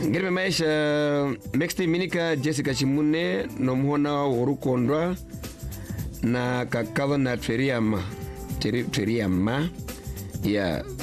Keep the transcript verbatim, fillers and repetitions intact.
Ngirme maisha mexti minika Jessica Chimune no muhona urukondwa na kakava na Teriama Teriama ya